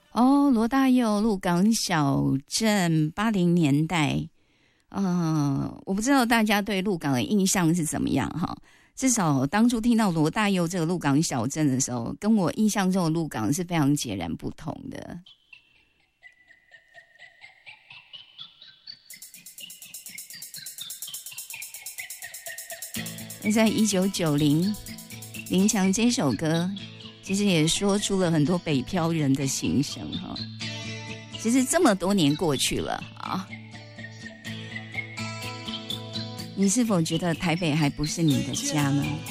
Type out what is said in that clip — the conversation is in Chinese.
哦，罗大佑鹿港小镇80年代，我不知道大家对鹿港的印象是怎么样哈。至少当初听到罗大佑这个鹿港小镇的时候，跟我印象中的鹿港是非常截然不同的。那在1990，林强这首歌其实也说出了很多北漂人的心声哈。其实这么多年过去了啊，你是否觉得台北还不是你的家呢？